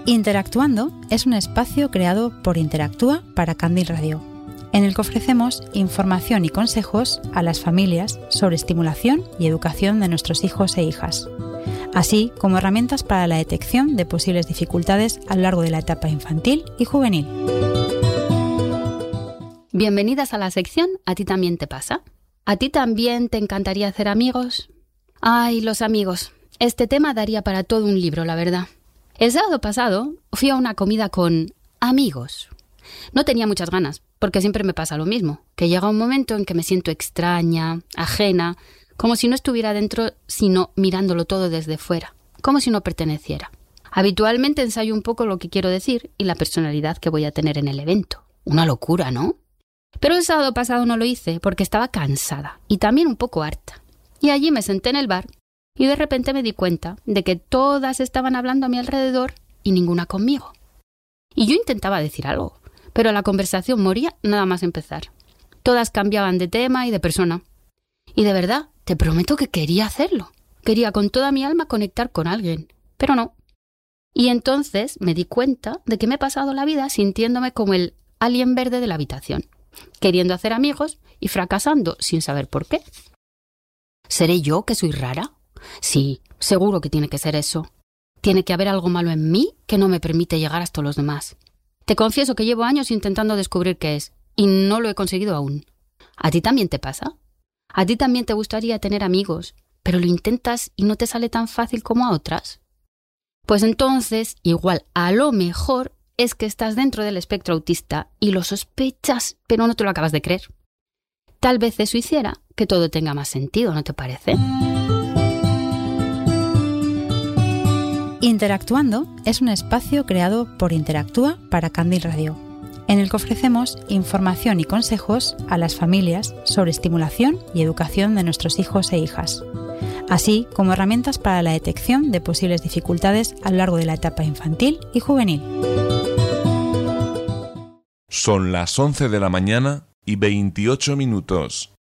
Interactuando es un espacio creado por Interactúa para Candil Radio, en el que ofrecemos información y consejos a las familias sobre estimulación y educación de nuestros hijos e hijas, así como herramientas para la detección de posibles dificultades a lo largo de la etapa infantil y juvenil. Bienvenidas a la sección ¿A ti también te pasa? ¿A ti también te encantaría hacer amigos? Ay, los amigos. Este tema daría para todo un libro, la verdad. El sábado pasado fui a una comida con amigos. No tenía muchas ganas, porque siempre me pasa lo mismo, que llega un momento en que me siento extraña, ajena, como si no estuviera dentro, sino mirándolo todo desde fuera, como si no perteneciera. Habitualmente ensayo un poco lo que quiero decir y la personalidad que voy a tener en el evento. Una locura, ¿no? Pero el sábado pasado no lo hice porque estaba cansada y también un poco harta. Y allí me senté en el bar y de repente me di cuenta de que todas estaban hablando a mi alrededor y ninguna conmigo. Y yo intentaba decir algo, pero la conversación moría nada más empezar. Todas cambiaban de tema y de persona. Y de verdad, te prometo que quería hacerlo. Quería con toda mi alma conectar con alguien, pero no. Y entonces me di cuenta de que me he pasado la vida sintiéndome como el alien verde de la habitación, queriendo hacer amigos y fracasando sin saber por qué. ¿Seré yo que soy rara? Sí, seguro que tiene que ser eso. Tiene que haber algo malo en mí que no me permite llegar hasta los demás. Te confieso que llevo años intentando descubrir qué es, y no lo he conseguido aún. ¿A ti también te pasa? ¿A ti también te gustaría tener amigos, pero lo intentas y no te sale tan fácil como a otras? Pues entonces, igual a lo mejor es que estás dentro del espectro autista y lo sospechas, pero no te lo acabas de creer. Tal vez eso hiciera que todo tenga más sentido, ¿no te parece? Interactuando es un espacio creado por Interactúa para Candil Radio, en el que ofrecemos información y consejos a las familias sobre estimulación y educación de nuestros hijos e hijas, así como herramientas para la detección de posibles dificultades a lo largo de la etapa infantil y juvenil. Son las 11 de la mañana y 28 minutos.